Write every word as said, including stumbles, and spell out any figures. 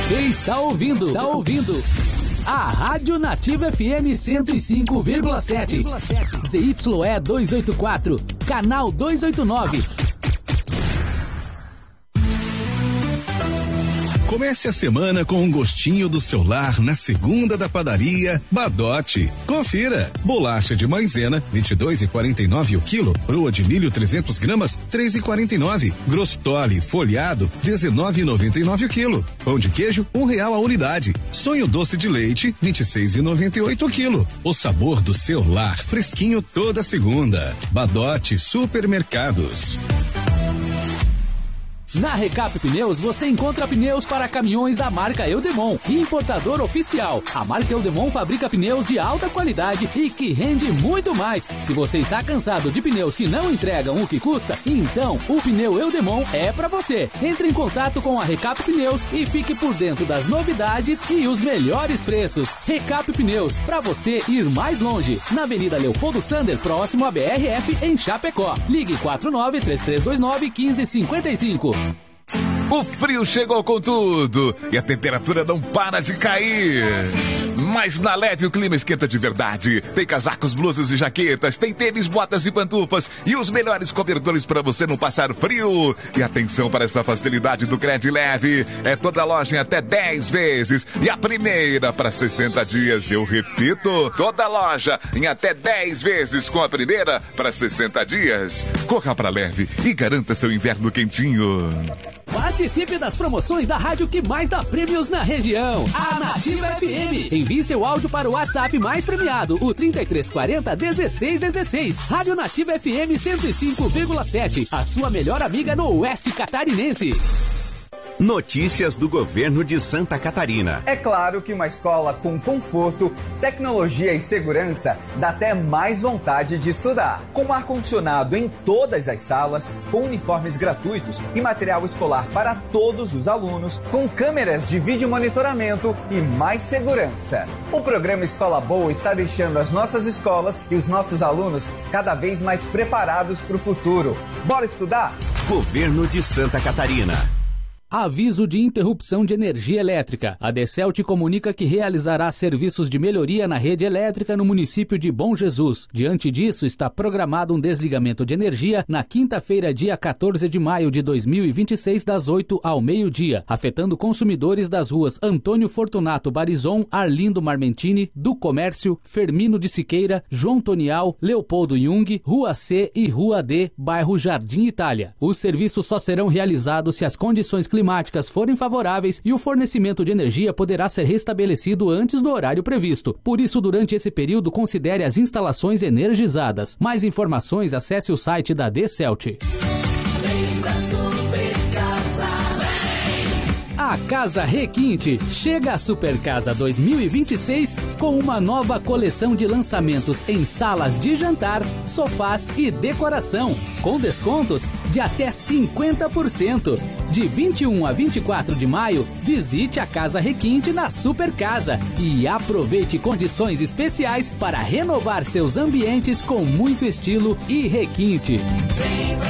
Você está ouvindo, está ouvindo a Rádio Nativa F M cento e cinco vírgula sete, Z Y E duzentos e oitenta e quatro, canal duzentos e oitenta e nove. Comece a semana com um gostinho do seu lar na segunda da padaria Badote. Confira. Bolacha de maisena, vinte e dois reais e quarenta e nove o quilo. Broa de milho trezentas gramas, três reais e quarenta e nove. Grostole folhado, dezenove reais e noventa e nove o quilo. Pão de queijo, um real a unidade. Sonho doce de leite, vinte e seis reais e noventa e oito o quilo. O sabor do seu lar, fresquinho toda segunda. Badote Supermercados. Na Recap Pneus você encontra pneus para caminhões da marca Eudemon, importador oficial. A marca Eudemon fabrica pneus de alta qualidade e que rende muito mais. Se você está cansado de pneus que não entregam o que custa, então o pneu Eudemon é para você. Entre em contato com a Recap Pneus e fique por dentro das novidades e os melhores preços. Recap Pneus, para você ir mais longe. Na Avenida Leopoldo Sander, próximo à B R F em Chapecó. Ligue quatro nove três três dois nove um cinco cinco cinco. O frio chegou com tudo e a temperatura não para de cair. Mas na L E D o clima esquenta de verdade. Tem casacos, blusas e jaquetas, tem tênis, botas e pantufas e os melhores cobertores para você não passar frio. E atenção para essa facilidade do Crédito Leve. É toda loja em até dez vezes e a primeira para sessenta dias. Eu repito, toda loja em até dez vezes com a primeira para sessenta dias. Corra para Leve e garanta seu inverno quentinho. Participe das promoções da rádio que mais dá prêmios na região. A Nativa F M. Envie seu áudio para o WhatsApp mais premiado, o trinta e três quarenta, dezesseis dezesseis. Rádio Nativa F M cento e cinco vírgula sete. A sua melhor amiga no Oeste Catarinense. Notícias do governo de Santa Catarina. É claro que uma escola com conforto, tecnologia e segurança dá até mais vontade de estudar. Com ar-condicionado em todas as salas, com uniformes gratuitos e material escolar para todos os alunos, com câmeras de vídeo monitoramento e mais segurança. O programa Escola Boa está deixando as nossas escolas e os nossos alunos cada vez mais preparados para o futuro. Bora estudar? Governo de Santa Catarina. Aviso de interrupção de energia elétrica. A Decel te comunica que realizará serviços de melhoria na rede elétrica no município de Bom Jesus. Diante disso, está programado um desligamento de energia na quinta-feira, dia quatorze de maio de dois mil e vinte e seis, das oito ao meio-dia, afetando consumidores das ruas Antônio Fortunato Barizon, Arlindo Marmentini, do Comércio, Fermino de Siqueira, João Tonial, Leopoldo Jung, Rua C e Rua D, bairro Jardim Itália. Os serviços só serão realizados se as condições climáticas climáticas forem favoráveis e o fornecimento de energia poderá ser restabelecido antes do horário previsto. Por isso, durante esse período, considere as instalações energizadas. Mais informações, acesse o site da Decelt. A Casa Requinte chega à Super Casa dois mil e vinte e seis com uma nova coleção de lançamentos em salas de jantar, sofás e decoração, com descontos de até cinquenta por cento. De vinte e um a vinte e quatro de maio, visite a Casa Requinte na Super Casa e aproveite condições especiais para renovar seus ambientes com muito estilo e requinte.